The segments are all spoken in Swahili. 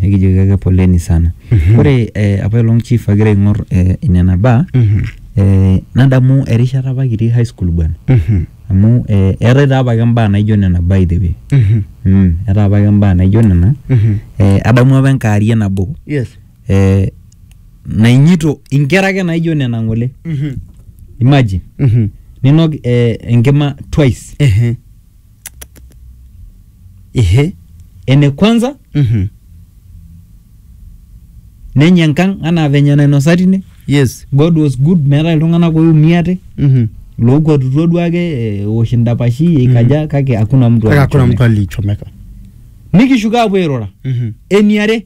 Nikijoki poleni sana. Ore apa long chief agira ing'or inena baa nadamu erishata apa kitii high school bwana. Amu eetai taa apake mbaa naijo nena by the way. Eetai apake mbaa naijo nena. Adamu apa enkaari nabo. Yes. Nainyito inkera ake naijo nena ng'ole. Imagine. Ninok enkima twice. Ene kwanza nenya enkang anaa venye nainosatine. Yes. God was good, meetai iltung'anak oiumiate. Lookwatutuo duake wosh indapashi ikaja kake hakuna mtu alichomeka. Nikishuka apuo airura. Eniare.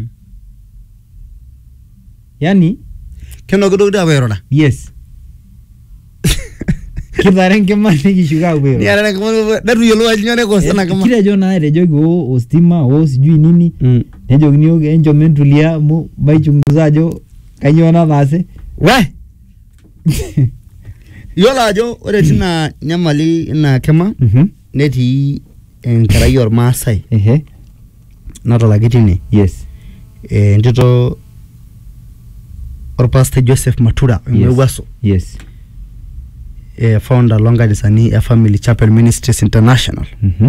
Yani Kenokidokita apuo airura. Yes. Kitare enkima nikishuka apuo airura. Niare enkima netu yiolou ajo nyoo naikosana kima. Kitejo naa etejoki ostima sijui nini. Nejokini yiok enchom entulia amu maichunguza ajo kanyoo nataase. Yiolo ajo ore tina nyamali ina kima netii enkerai ormaasai natolaki tine. Yes. Entito orpastor Joseph Matura Mwewaso. Yes. Founder longanisani ya Family Chapel Ministries International.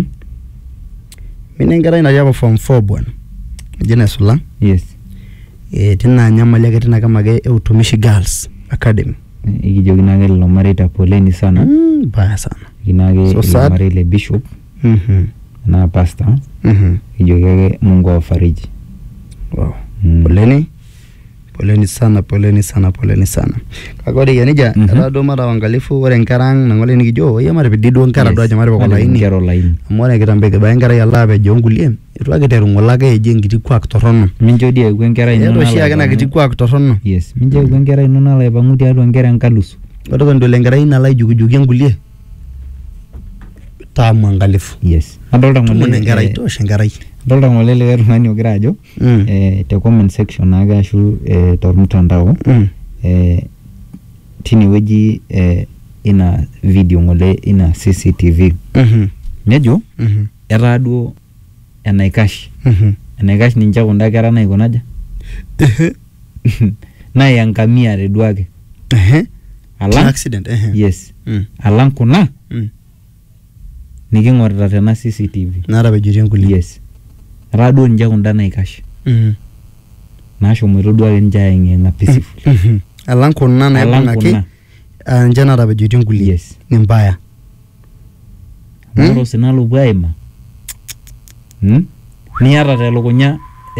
Mine enkerai natii apa form 4 bwana. Jina Sulang. Yes. Tina nyamali ake tina kama ke Utumishi Girls Academy. Ikijoki nake lilo mareta poleni sana. Baya sana. Ikinake lilo marele bishop. Na pastor. Ikijoki ake Mungu awafariji. Wow. Poleni sana. Kagori yanija rado mara wangalifu ore nkarang nangole nikijo ya mara bidido nkara do aja mara bakolaini. Amore kitambeke ba nkara yalla be jongulie. Itu ake terungolake eje ngiti kwak torono. Minjo die gwe nkara ino. Edo shi ake na ngiti kwak torono. Yes. Minjo gwe nkara ino na la banguti atu nkara nkalusu. Odo ndole nkara ina la jugujugi ngulie. Tamu angalifu. Yes. Adolta ngole nkara ito shengarai. Adolta ngole le rungani ogira ajo te comment section age ashu tormutandao tini weji ina video ngole ina CCTV. Nejo era duo enaikash. Enaikash ninja kunda kera naikonaja. Na yangamia re duake. Alang accident. Yes. Alang kuna nikingorita tena CCTV. Nara bejuri nguli. Yes. Rado ninja kunda naikash. Nasho mwito duake ninja yenga peaceful. Alang kuna na yabangake. Nja nara bejuri nguli. Yes. Ni mbaya. Moro sinalo bwaima. Niara telukunya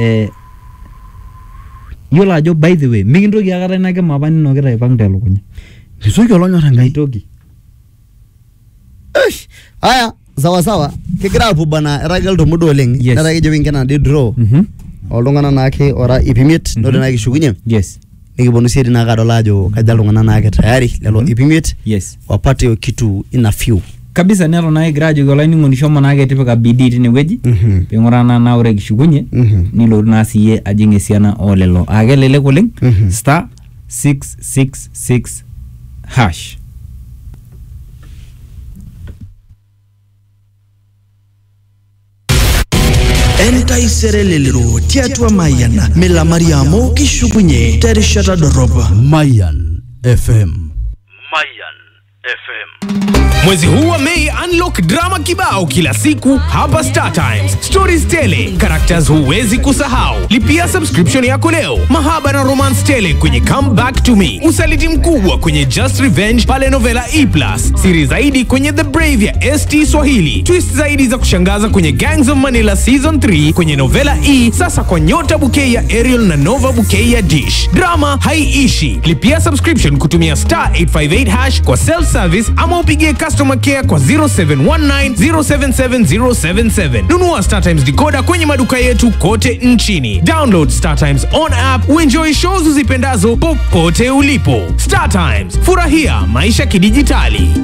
yiolo ajo by the way mikintoki akata inake mapa ninokita aipang telukunya. Misoki olonyor enkai toki. Aya sawa kigira apuo bana eragel tomudo oleng nerake jo winkena de draw oltung'ana naake ora ipimiet nore naake shukunye. Yes. Nikiponu sii tinaka adola ajo kaja iltung'ana naake tayari lelo ipimiet. Yes. Wapate kitu ina few. Kabisa neto naake gira ajoki olainining'oni shomo naake tipika bidii tinewueji ping'uraa na ore kishukunye nilotu naa siiyie ajing esiana olelo akelelek oleng *666# Entaisere lelero tiatua Mayan Mela Mariamo kishukunye terishata doroba Mayan FM. Mwezi huu wa Mei unlock drama kibao kila siku hapa Star Times. Stories tele, characters huwezi kusahau. Lipia subscription yako leo. Mahaba na romance tele kwenye Come Back to Me. Usaliti mkubwa kwenye Just Revenge pale Novela E+. Siri zaidi kwenye The Brave ya ST Swahili. Twist zaidi za kushangaza kwenye Gangs of Manila Season 3 kwenye Novela E. Sasa kwa Nyota Bouquet ya Ariel na Nova Bouquet ya Dish. Drama haiishi. Lipia subscription kutumia *858# kwa self service ama upigie customer care kwa 0719077077. Nunua Star Times decoder kwenye maduka yetu kote nchini. Download Star Times on app uenjoy shows uzipendazo popote ulipo. Star Times, furahia maisha kidijitali.